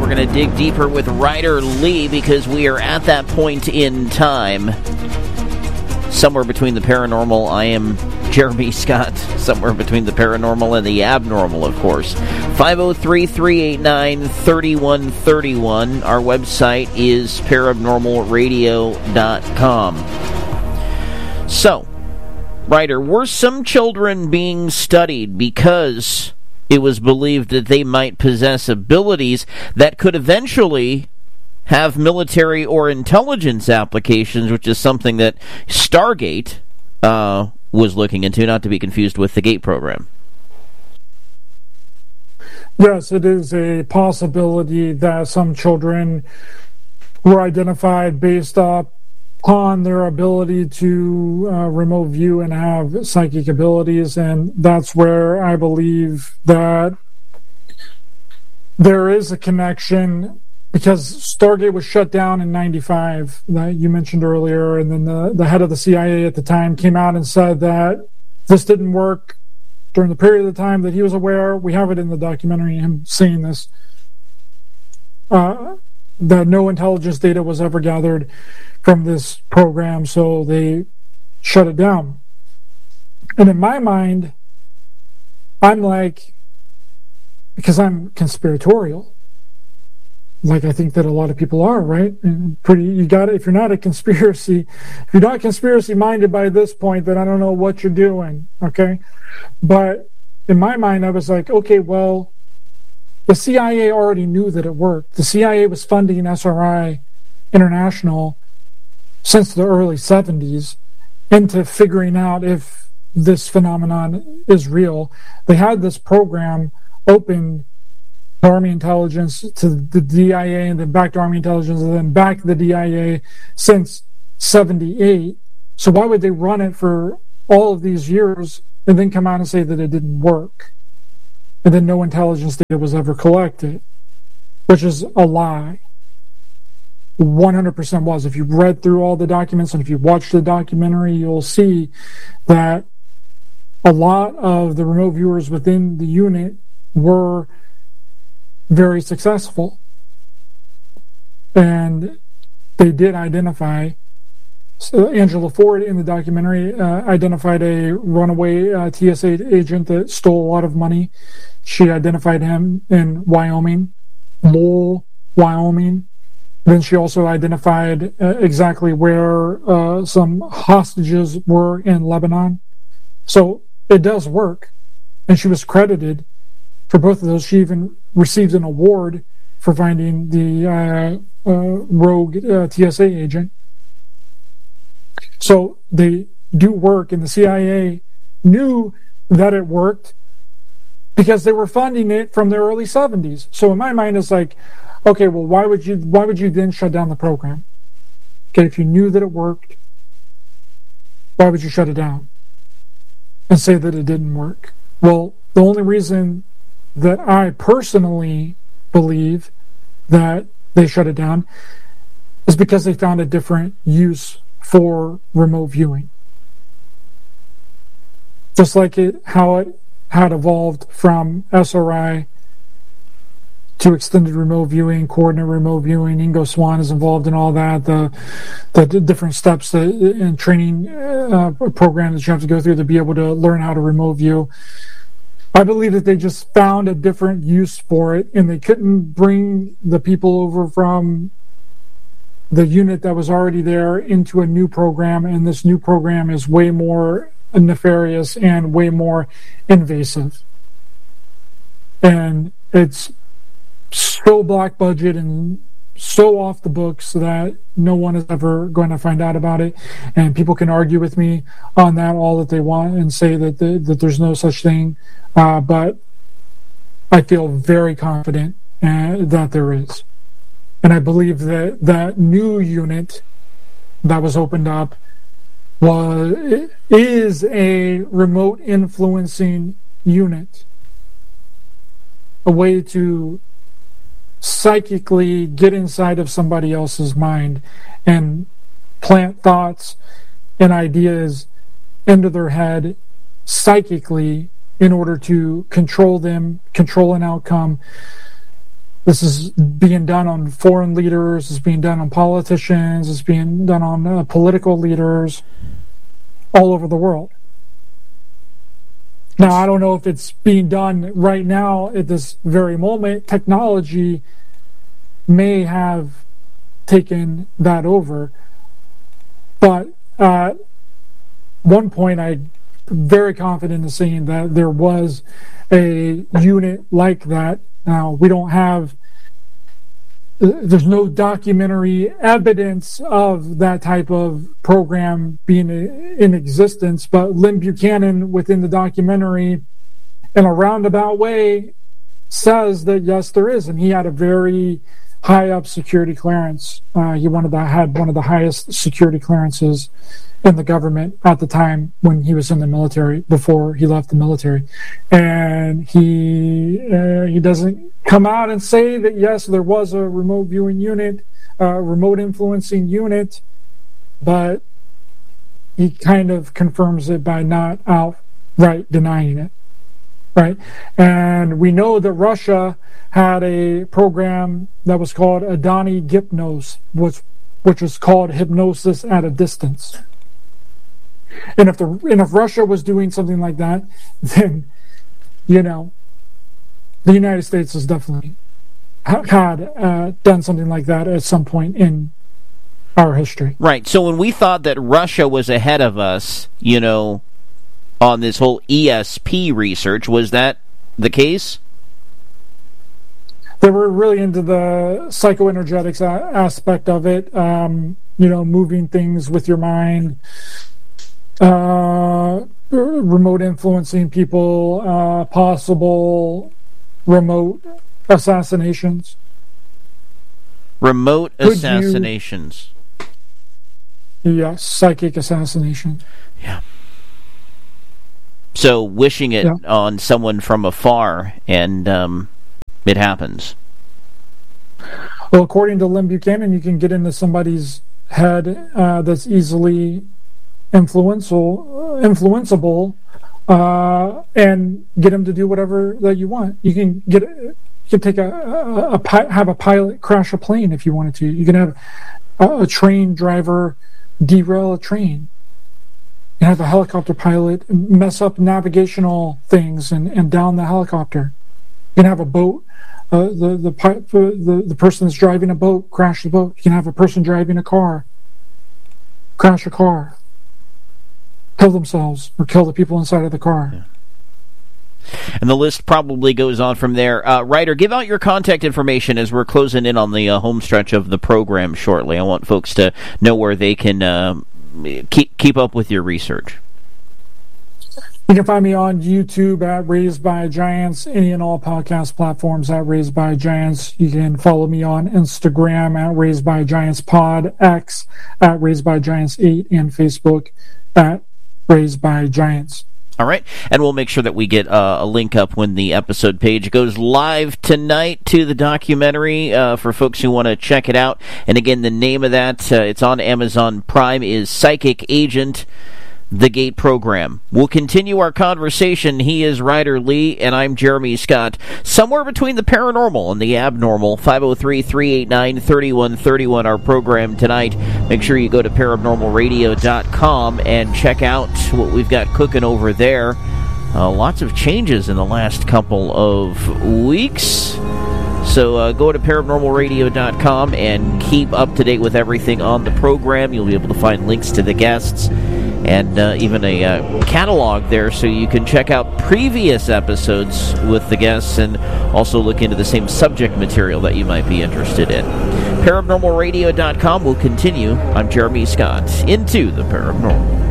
we're going to dig deeper with Ryder Lee because we are at that point in time. Somewhere between the paranormal, I am Jeremy Scott. Somewhere between the paranormal and the abnormal, of course. 503-389-3131. Our website is paranormalradio.com. So, Ryder, were some children being studied because it was believed that they might possess abilities that could eventually have military or intelligence applications, which is something that Stargate was looking into, not to be confused with the GATE program? Yes, it is a possibility that some children were identified based upon their ability to remote view and have psychic abilities, and that's where I believe that there is a connection, because Stargate was shut down in 95, that you mentioned earlier, and then the head of the CIA at the time came out and said that this didn't work during the period of time that he was aware. We have it in the documentary, him saying this, that no intelligence data was ever gathered from this program, so they shut it down. And in my mind, I'm like, because I'm conspiratorial, like I think that a lot of people are, right? And you got it. If you're not conspiracy minded by this point, then I don't know what you're doing. Okay. But in my mind, I was like, okay, well, the CIA already knew that it worked. The CIA was funding SRI International since the early 70s into figuring out if this phenomenon is real. They had this program open to Army intelligence, to the DIA, and then back to Army intelligence, and then back to the DIA since 78. So why would they run it for all of these years and then come out and say that it didn't work? And then no intelligence data was ever collected, which is a lie. 100% was. If you read through all the documents and if you watch the documentary, you'll see that a lot of the remote viewers within the unit were very successful. And they did identify, so Angela Ford in the documentary identified a runaway TSA agent that stole a lot of money. She identified him in Wyoming, Lowell, Wyoming. Then she also identified exactly where some hostages were in Lebanon. So it does work. And she was credited for both of those. She even received an award for finding the rogue TSA agent. So they do work, and the CIA knew that it worked because they were funding it from the early 70s. So in my mind, it's like, okay, well, why would you then shut down the program? Okay, if you knew that it worked, why would you shut it down and say that it didn't work? Well, the only reason that I personally believe that they shut it down is because they found a different use for remote viewing. Just like how it had evolved from SRI to extended remote viewing, coordinate remote viewing. Ingo Swann is involved in all that, the different steps in training program that you have to go through to be able to learn how to remote view. I believe that they just found a different use for it, and they couldn't bring the people over from the unit that was already there into a new program, and this new program is way more nefarious and way more invasive. And it's so black budget and so off the books that no one is ever going to find out about it. And people can argue with me on that all that they want and say that that there's no such thing. But I feel very confident that there is. And I believe that that new unit that was opened up is a remote influencing unit, a way to psychically get inside of somebody else's mind and plant thoughts and ideas into their head psychically in order to control them, control an outcome This is being done on foreign leaders, it's being done on politicians, it's being done on political leaders all over the world. Now, I don't know if it's being done right now at this very moment. Technology may have taken that over. But at one point, I'm very confident in saying that there was a unit like that. Now, we don't have, there's no documentary evidence of that type of program being in existence, but Lynn Buchanan within the documentary, in a roundabout way, says that yes, there is, and he had a very high up security clearance. He had one of the highest security clearances in the government at the time when he was in the military, before he left the military. And he doesn't come out and say that yes, there was a remote viewing unit, remote influencing unit, but he kind of confirms it by not outright denying it, right? And we know that Russia had a program that was called Adani Gypnos, which was called hypnosis at a distance. And if Russia was doing something like that, then, you know, the United States has definitely had done something like that at some point in our history. Right. So when we thought that Russia was ahead of us, you know, on this whole ESP research, was that the case? They were really into the psychoenergetics aspect of it, you know, moving things with your mind, remote influencing people, possible remote assassinations. Remote assassinations. Yes, psychic assassination. Yeah. So wishing it on someone from afar, and it happens. Well, according to Lynn Buchanan, you can get into somebody's head that's easily influenceable, and get them to do whatever that you want. You can take have a pilot crash a plane if you wanted to. You can have a train driver derail a train. You have a helicopter pilot mess up navigational things and down the helicopter. You can have a boat. The person that's driving a boat crash the boat. You can have a person driving a car crash a car, kill themselves, or kill the people inside of the car. Yeah. And the list probably goes on from there. Ryder, give out your contact information as we're closing in on the home stretch of the program shortly. I want folks to know where they can keep up with your research. You can find me on YouTube at Raised by Giants, any and all podcast platforms at Raised by Giants. You can follow me on Instagram at Raised by Giants Pod, X at Raised by Giants 8, and Facebook at Raised by Giants. All right, and we'll make sure that we get a link up when the episode page goes live tonight to the documentary for folks who want to check it out. And again, the name of that, it's on Amazon Prime, is Psychic Agent, The Gate Program. We'll continue our conversation. He is Ryder Lee, and I'm Jeremy Scott. Somewhere between the paranormal and the abnormal, 503-389-3131, our program tonight. Make sure you go to paranormalradio.com and check out what we've got cooking over there. Lots of changes in the last couple of weeks. So go to paranormalradio.com and keep up to date with everything on the program. You'll be able to find links to the guests and even a catalog there, so you can check out previous episodes with the guests and also look into the same subject material that you might be interested in. ParanormalRadio.com will continue. I'm Jeremy Scott. Into the Paranormal.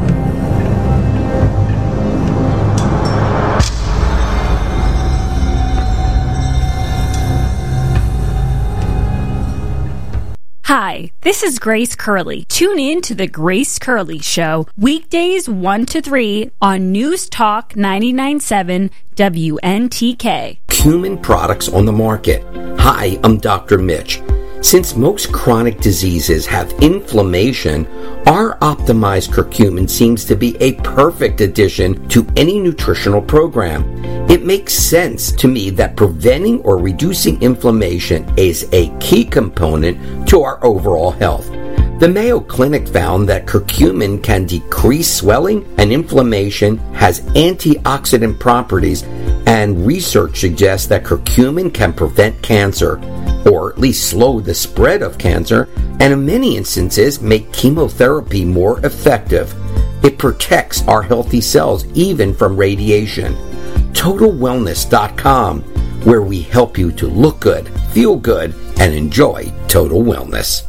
Hi, this is Grace Curley. Tune in to The Grace Curley Show, weekdays 1 to 3 on News Talk 99.7 WNTK. Human products on the market. Hi, I'm Dr. Mitch. Since most chronic diseases have inflammation, our optimized curcumin seems to be a perfect addition to any nutritional program. It makes sense to me that preventing or reducing inflammation is a key component to our overall health. The Mayo Clinic found that curcumin can decrease swelling and inflammation, has antioxidant properties, and research suggests that curcumin can prevent cancer, or at least slow the spread of cancer, and in many instances make chemotherapy more effective. It protects our healthy cells even from radiation. TotalWellness.com, where we help you to look good, feel good, and enjoy total wellness.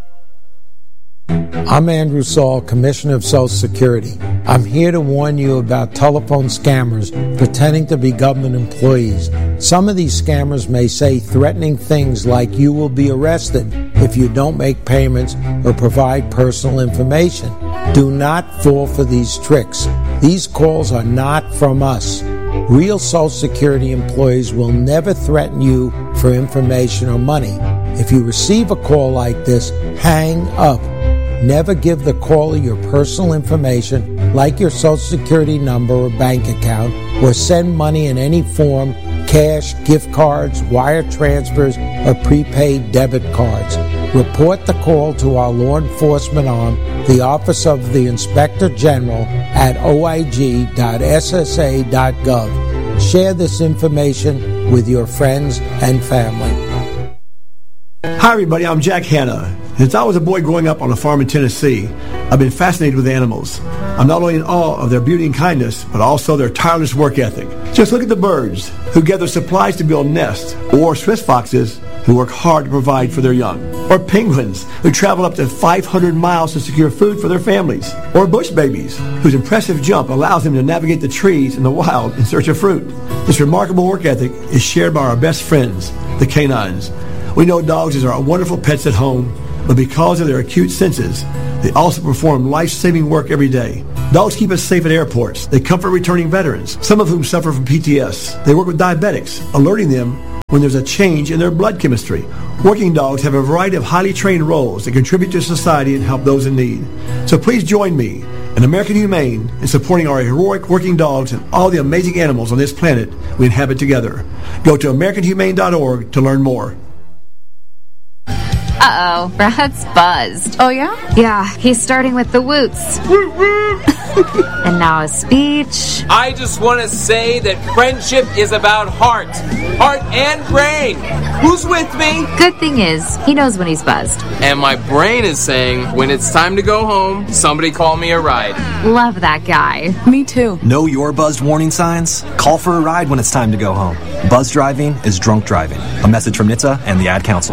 I'm Andrew Saul, Commissioner of Social Security. I'm here to warn you about telephone scammers pretending to be government employees. Some of these scammers may say threatening things like you will be arrested if you don't make payments or provide personal information. Do not fall for these tricks. These calls are not from us. Real Social Security employees will never threaten you for information or money. If you receive a call like this, hang up. Never give the caller your personal information, like your Social Security number or bank account, or send money in any form, cash, gift cards, wire transfers, or prepaid debit cards. Report the call to our law enforcement arm, the Office of the Inspector General, at oig.ssa.gov. Share this information with your friends and family. Hi everybody, I'm Jack Hanna. Since I was a boy growing up on a farm in Tennessee, I've been fascinated with animals. I'm not only in awe of their beauty and kindness, but also their tireless work ethic. Just look at the birds who gather supplies to build nests, or Swiss foxes who work hard to provide for their young, or penguins who travel up to 500 miles to secure food for their families, or bush babies whose impressive jump allows them to navigate the trees in the wild in search of fruit. This remarkable work ethic is shared by our best friends, the canines. We know dogs are wonderful pets at home, but because of their acute senses, they also perform life-saving work every day. Dogs keep us safe at airports. They comfort returning veterans, some of whom suffer from PTS. They work with diabetics, alerting them when there's a change in their blood chemistry. Working dogs have a variety of highly trained roles that contribute to society and help those in need. So please join me and American Humane in supporting our heroic working dogs and all the amazing animals on this planet we inhabit together. Go to AmericanHumane.org to learn more. Uh-oh, Brad's buzzed. Oh, yeah? Yeah, he's starting with the woots. And now a speech. I just want to say that friendship is about heart and brain. Who's with me? Good thing is, he knows when he's buzzed. And my brain is saying, when it's time to go home, somebody call me a ride. Love that guy. Me too. Know your buzzed warning signs? Call for a ride when it's time to go home. Buzz driving is drunk driving. A message from NHTSA and the Ad Council.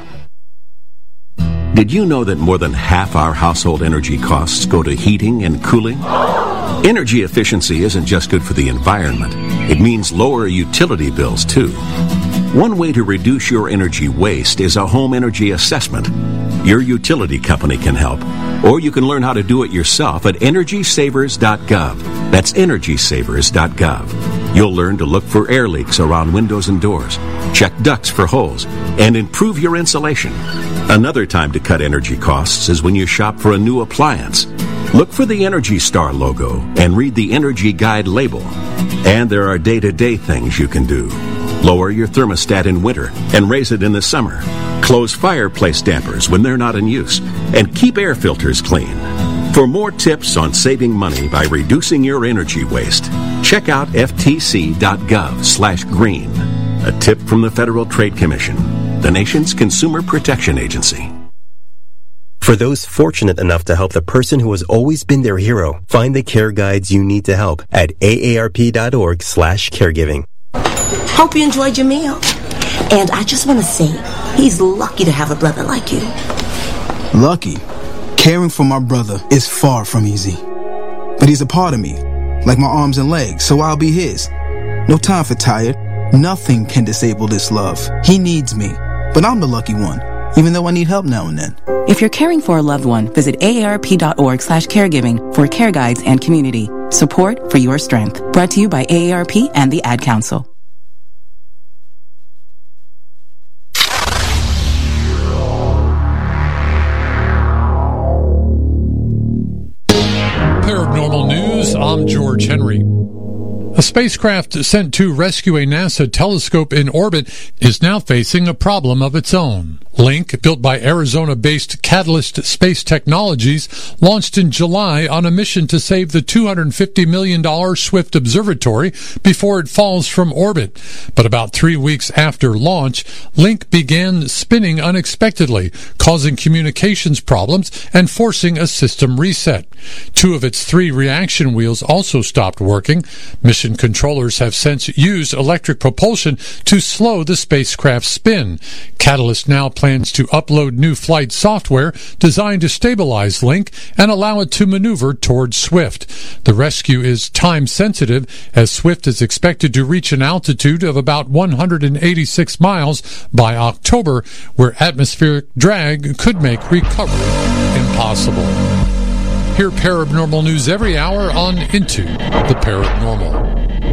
Did you know that more than half our household energy costs go to heating and cooling? Energy efficiency isn't just good for the environment. It means lower utility bills, too. One way to reduce your energy waste is a home energy assessment. Your utility company can help, or you can learn how to do it yourself at EnergySavers.gov. That's EnergySavers.gov. You'll learn to look for air leaks around windows and doors, check ducts for holes, and improve your insulation. Another time to cut energy costs is when you shop for a new appliance. Look for the Energy Star logo and read the Energy Guide label. And there are day-to-day things you can do. Lower your thermostat in winter and raise it in the summer. Close fireplace dampers when they're not in use. And keep air filters clean. For more tips on saving money by reducing your energy waste, check out ftc.gov/green. A tip from the Federal Trade Commission, the nation's consumer protection agency. For those fortunate enough to help the person who has always been their hero, find the care guides you need to help at aarp.org/caregiving. Hope you enjoyed your meal. And I just want to say, he's lucky to have a brother like you. Lucky? Caring for my brother is far from easy. But he's a part of me, like my arms and legs, so I'll be his. No time for tired. Nothing can disable this love. He needs me, but I'm the lucky one, even though I need help now and then. If you're caring for a loved one, visit aarp.org/caregiving for care guides and community. Support for your strength. Brought to you by AARP and the Ad Council. I'm George Henry. A spacecraft sent to rescue a NASA telescope in orbit is now facing a problem of its own. Link, built by Arizona-based Catalyst Space Technologies, launched in July on a mission to save the $250 million Swift Observatory before it falls from orbit. But about 3 weeks after launch, Link began spinning unexpectedly, causing communications problems and forcing a system reset. 2 of its 3 reaction wheels also stopped working. Mission controllers have since used electric propulsion to slow the spacecraft's spin. Catalyst now plans to upload new flight software designed to stabilize Link and allow it to maneuver towards Swift. The rescue is time-sensitive, as Swift is expected to reach an altitude of about 186 miles by October, where atmospheric drag could make recovery impossible. Hear paranormal news every hour on Into the Paranormal.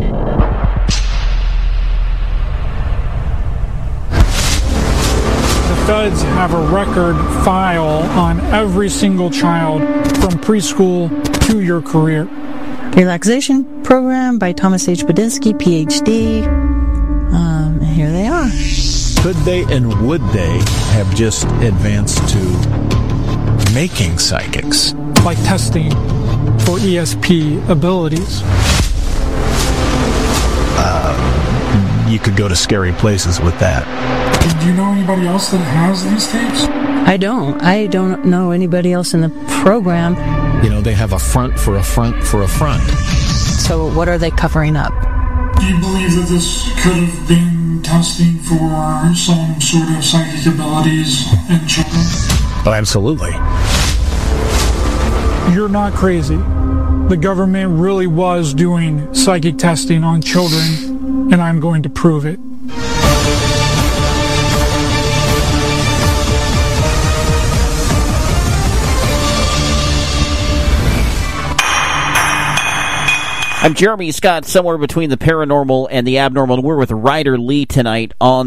Feds have a record file on every single child from preschool to your career. Relaxation Program by Thomas H. Bodinsky, PhD. And here they are. Could they and would they have just advanced to making psychics? Like testing for ESP abilities. You could go to scary places with that. Do you know anybody else that has these tapes? I don't know anybody else in the program. You know, they have a front for a front for a front. So what are they covering up? Do you believe that this could have been testing for some sort of psychic abilities in children? Oh, absolutely. You're not crazy. The government really was doing psychic testing on children, and I'm going to prove it. I'm Jeremy Scott, somewhere between the paranormal and the abnormal, and we're with Ryder Lee tonight on